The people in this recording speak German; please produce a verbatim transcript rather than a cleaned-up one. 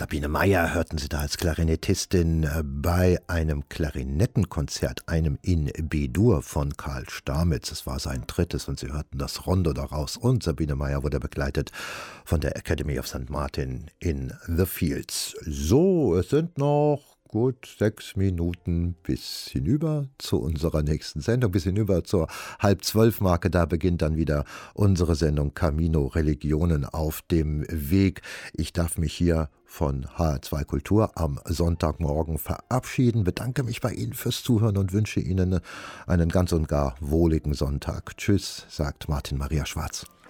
Sabine Meyer hörten Sie da als Klarinettistin bei einem Klarinettenkonzert, einem in B-Dur von Karl Stamitz. Es war sein drittes und Sie hörten das Rondo daraus. Und Sabine Meyer wurde begleitet von der Academy of Sankt Martin in the Fields. So, es sind noch gut sechs Minuten bis hinüber zu unserer nächsten Sendung, bis hinüber zur halb zwölf Marke. Da beginnt dann wieder unsere Sendung Camino Religionen auf dem Weg. Ich darf mich hier von H R zwei Kultur am Sonntagmorgen verabschieden, bedanke mich bei Ihnen fürs Zuhören und wünsche Ihnen einen ganz und gar wohligen Sonntag. Tschüss, sagt Martin Maria Schwarz.